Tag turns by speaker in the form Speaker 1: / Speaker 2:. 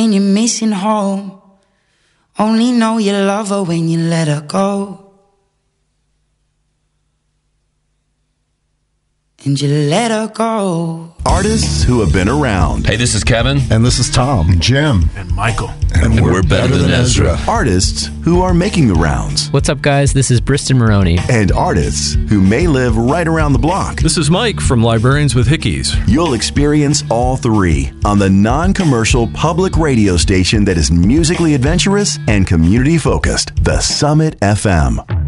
Speaker 1: and you're missing home. Only know you love her when you let her go. And you let her go.
Speaker 2: Artists who have been around.
Speaker 3: Hey, this is Kevin.
Speaker 4: And this is Tom.
Speaker 5: Jim.
Speaker 6: And Michael.
Speaker 4: And we're better than Ezra.
Speaker 2: Artists who are making the rounds.
Speaker 7: What's up, guys? This is Briston Maroney.
Speaker 2: And artists who may live right around the block.
Speaker 8: This is Mike from Librarians with Hickeys.
Speaker 2: You'll experience all three on the non-commercial public radio station that is musically adventurous and community-focused, The Summit FM.